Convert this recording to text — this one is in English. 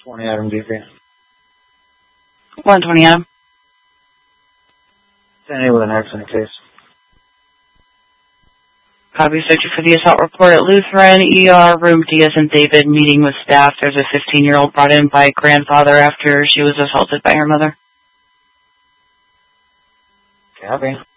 20 Adam DP. 120 Adam. Sandy with an accident case. Copy. Searching for the assault report at Lutheran ER, room D as in David, meeting with staff. There's a 15-year-old brought in by grandfather after she was assaulted by her mother. Copy.